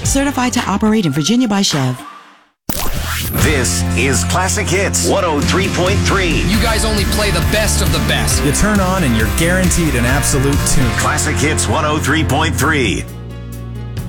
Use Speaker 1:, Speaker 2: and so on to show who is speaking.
Speaker 1: Certified to operate in Virginia by Chev.
Speaker 2: This is Classic Hits 103.3.
Speaker 3: You guys only play the best of the best.
Speaker 4: You turn on and you're guaranteed an absolute tune.
Speaker 2: Classic Hits 103.3.